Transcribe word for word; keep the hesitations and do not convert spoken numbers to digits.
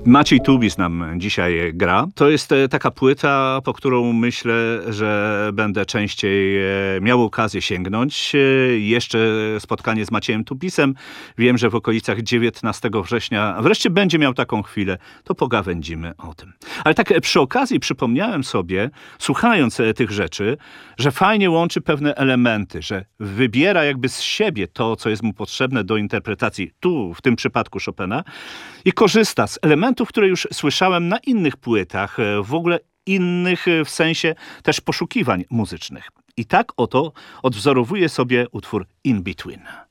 Maciej Tubis nam dzisiaj gra. To jest taka płyta, po którą myślę, że będę częściej miał okazję sięgnąć. Jeszcze spotkanie z Maciejem Tubisem. Wiem, że w okolicach dziewiętnastego września wreszcie będzie miał taką chwilę. To pogawędzimy o tym. Ale tak przy okazji przypomniałem sobie, słuchając tych rzeczy, że fajnie łączy pewne elementy, że wybiera jakby z siebie to, co jest mu potrzebne do interpretacji, tu w tym przypadku Chopina, i korzysta z elementów, które już słyszałem na innych płytach, w ogóle innych w sensie też poszukiwań muzycznych. I tak oto odwzorowuje sobie utwór In Between.